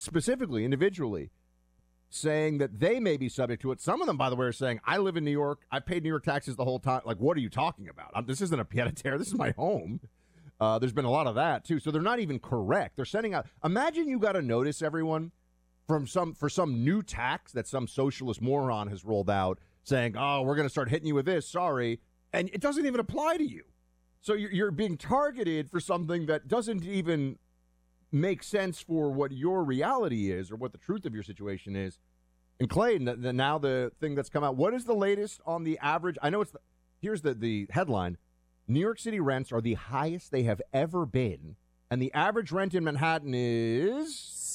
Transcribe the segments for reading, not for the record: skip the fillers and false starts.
specifically, individually, saying that they may be subject to it. Some of them, by the way, are saying, I live in New York. I've paid New York taxes the whole time. Like, what are you talking about? This isn't a pied-à-terre. This is my home. There's been a lot of that, too. So they're not even correct. They're sending out. Imagine you got a notice, everyone, for some new tax that some socialist moron has rolled out saying, oh, we're going to start hitting you with this. Sorry. And it doesn't even apply to you. So you're being targeted for something that doesn't even make sense for what your reality is or what the truth of your situation is. And Clay, now the thing that's come out, what is the latest on the average? I know here's the headline. New York City rents are the highest they have ever been. And the average rent in Manhattan is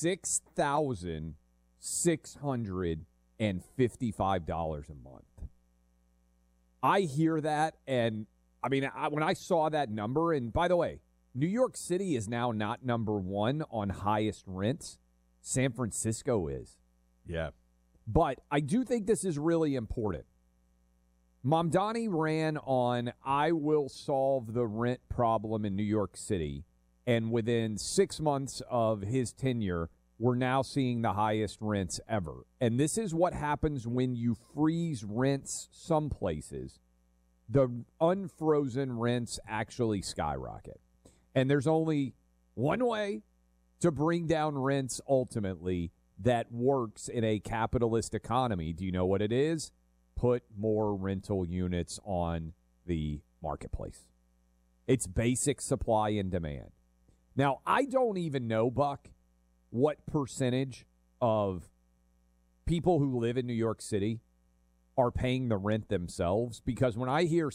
$6,655 a month. I hear that, and I mean, when I saw that number, and by the way, New York City is now not number one on highest rents. San Francisco is. Yeah. But I do think this is really important. Mamdani ran on, I will solve the rent problem in New York City, and within 6 months of his tenure, we're now seeing the highest rents ever. And this is what happens when you freeze rents some places. The unfrozen rents actually skyrocket. And there's only one way to bring down rents ultimately that works in a capitalist economy. Do you know what it is? Put more rental units on the marketplace. It's basic supply and demand. Now, I don't even know, Buck, what percentage of people who live in New York City are paying the rent themselves, because when I hear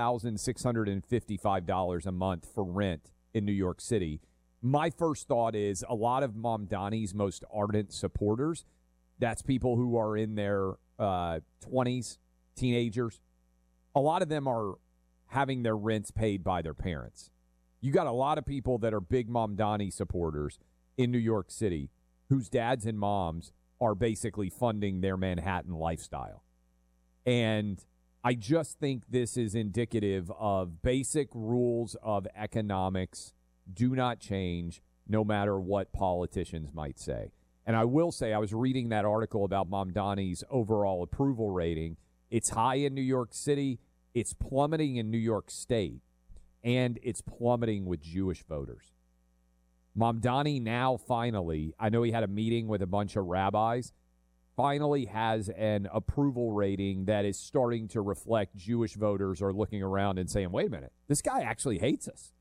$6,655 a month for rent in New York City, my first thought is a lot of Mamdani's most ardent supporters, that's people who are in their 20s, teenagers, a lot of them are having their rents paid by their parents. You got a lot of people that are big Mamdani supporters in New York City whose dads and moms are basically funding their Manhattan lifestyle. And I just think this is indicative of basic rules of economics do not change no matter what politicians might say. And I will say, I was reading that article about Mamdani's overall approval rating. It's high in New York City, it's plummeting in New York State, and it's plummeting with Jewish voters. Mamdani now finally, I know he had a meeting with a bunch of rabbis, finally has an approval rating that is starting to reflect Jewish voters are looking around and saying, wait a minute, this guy actually hates us.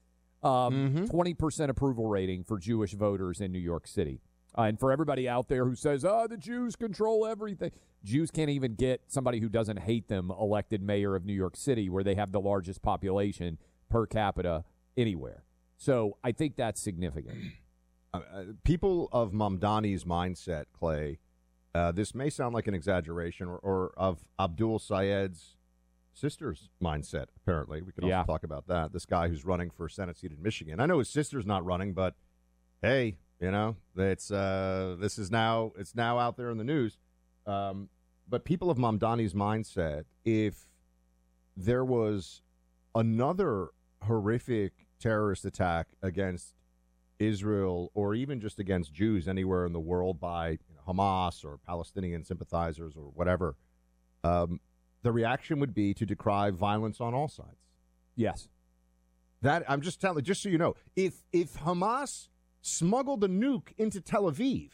20% approval rating for Jewish voters in New York City. And for everybody out there who says, the Jews control everything. Jews can't even get somebody who doesn't hate them elected mayor of New York City, where they have the largest population per capita anywhere. So I think that's significant. People of Mamdani's mindset, Clay, this may sound like an exaggeration, or of Abdul Sayed's sister's mindset, apparently. We could also talk about that. This guy who's running for Senate seat in Michigan. I know his sister's not running, but hey, you know, it's now out there in the news. But people of Mamdani's mindset, if there was another horrific terrorist attack against Israel, or even just against Jews anywhere in the world by Hamas or Palestinian sympathizers or whatever, the reaction would be to decry violence on all sides. Yes. That I'm just telling, just so you know, if Hamas smuggled a nuke into Tel Aviv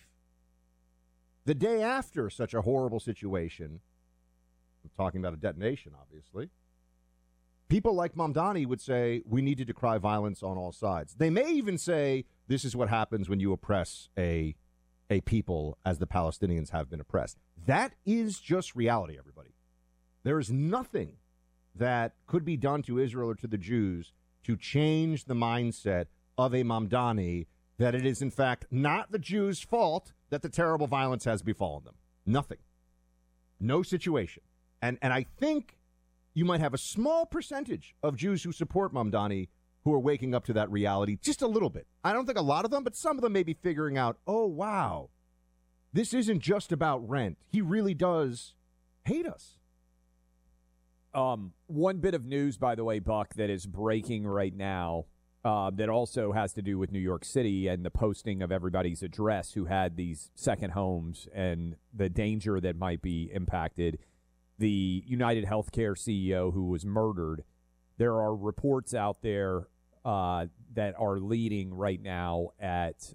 the day after such a horrible situation, I'm talking about a detonation, obviously, people like Mamdani would say, we need to decry violence on all sides. They may even say, this is what happens when you oppress a people as the Palestinians have been oppressed. That is just reality, everybody. There is nothing that could be done to Israel or to the Jews to change the mindset of a Mamdani that it is, in fact, not the Jews' fault that the terrible violence has befallen them. Nothing. No situation. And I think you might have a small percentage of Jews who support Mamdani who are waking up to that reality just a little bit. I don't think a lot of them, but some of them may be figuring out, oh, wow, this isn't just about rent. He really does hate us. One bit of news, by the way, Buck, that is breaking right now. that also has to do with New York City and the posting of everybody's address who had these second homes and the danger that might be impacted. The United Healthcare CEO who was murdered. There are reports out there that are leading right now at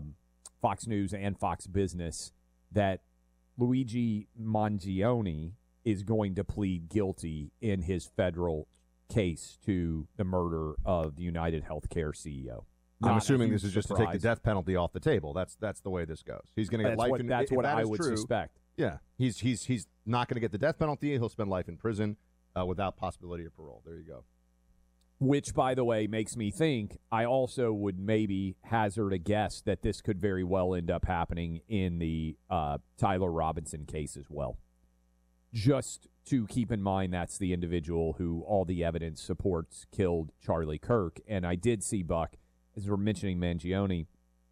Fox News and Fox Business that Luigi Mangione is going to plead guilty in his federal case to the murder of the United Healthcare CEO. I'm assuming this is just to take the death penalty off the table. That's the way this goes. He's going to get life. That's what I would suspect. Yeah, he's not going to get the death penalty. He'll spend life in prison without possibility of parole. There you go. Which, by the way, makes me think I also would maybe hazard a guess that this could very well end up happening in the Tyler Robinson case as well. Just to keep in mind, that's the individual who all the evidence supports killed Charlie Kirk. And I did see, Buck, as we're mentioning Mangione,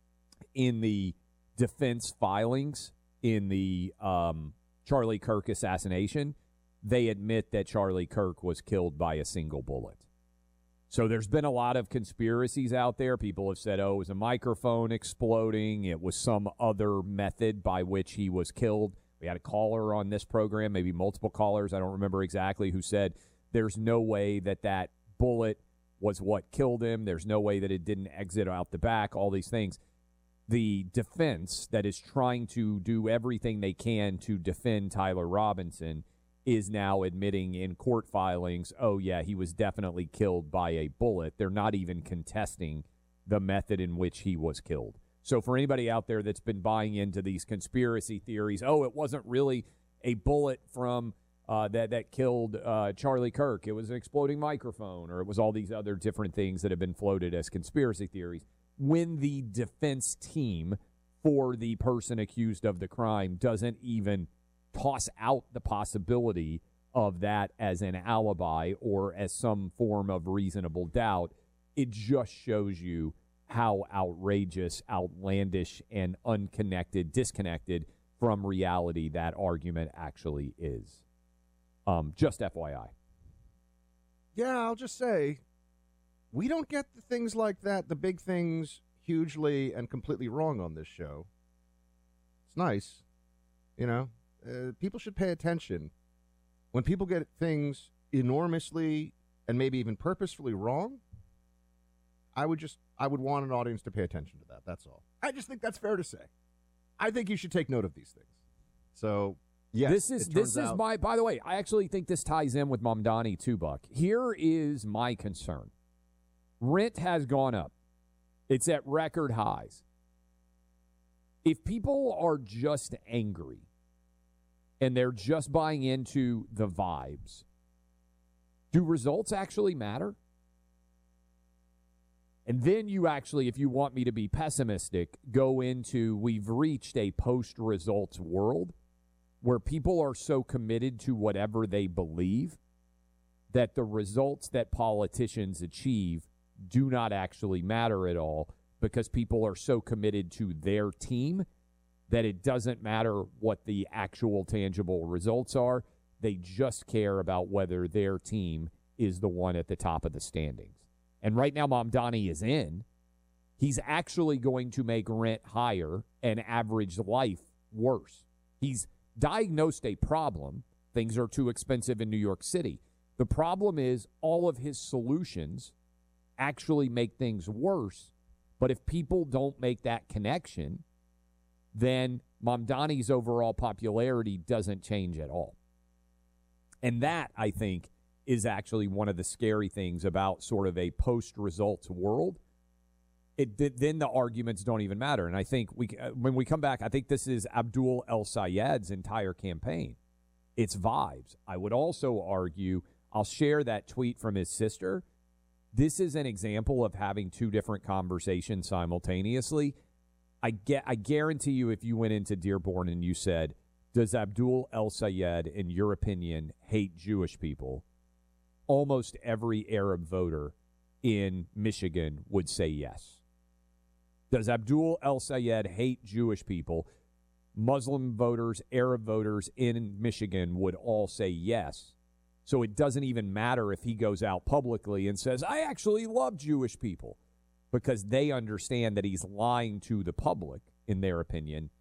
in the defense filings in the Charlie Kirk assassination, they admit that Charlie Kirk was killed by a single bullet. So there's been a lot of conspiracies out there. People have said, oh, it was a microphone exploding. It was some other method by which he was killed. We had a caller on this program, maybe multiple callers, I don't remember exactly, who said there's no way that bullet was what killed him. There's no way that it didn't exit out the back, all these things. The defense that is trying to do everything they can to defend Tyler Robinson is now admitting in court filings, oh, yeah, he was definitely killed by a bullet. They're not even contesting the method in which he was killed. So for anybody out there that's been buying into these conspiracy theories, oh, it wasn't really a bullet from that killed Charlie Kirk. It was an exploding microphone, or it was all these other different things that have been floated as conspiracy theories. When the defense team for the person accused of the crime doesn't even toss out the possibility of that as an alibi or as some form of reasonable doubt, it just shows you how outrageous, outlandish, and disconnected from reality that argument actually is. Just FYI. Yeah, I'll just say, we don't get the things like that, the big things, hugely and completely wrong on this show. It's nice, you know. People should pay attention. When people get things enormously and maybe even purposefully wrong, I would want an audience to pay attention to that. That's all. I just think that's fair to say. I think you should take note of these things. So, yes. By the way, I actually think this ties in with Mamdani too, Buck. Here is my concern. Rent has gone up. It's at record highs. If people are just angry and they're just buying into the vibes, do results actually matter? And then you actually, if you want me to be pessimistic, go into we've reached a post-results world where people are so committed to whatever they believe that the results that politicians achieve do not actually matter at all because people are so committed to their team that it doesn't matter what the actual tangible results are. They just care about whether their team is the one at the top of the standings. And right now, Mamdani is in. He's actually going to make rent higher and average life worse. He's diagnosed a problem. Things are too expensive in New York City. The problem is all of his solutions actually make things worse. But if people don't make that connection, then Mamdani's overall popularity doesn't change at all. And that, I think, is actually one of the scary things about sort of a post-results world. Then the arguments don't even matter. And I think when we come back, I think this is Abdul El-Sayed's entire campaign. It's vibes. I would also argue, I'll share that tweet from his sister. This is an example of having two different conversations simultaneously. I guarantee you if you went into Dearborn and you said, does Abdul El-Sayed, in your opinion, hate Jewish people? Almost every Arab voter in Michigan would say yes. Does Abdul El-Sayed hate Jewish people? Muslim voters, Arab voters in Michigan would all say yes. So it doesn't even matter if he goes out publicly and says, I actually love Jewish people. because they understand that he's lying to the public, in their opinion,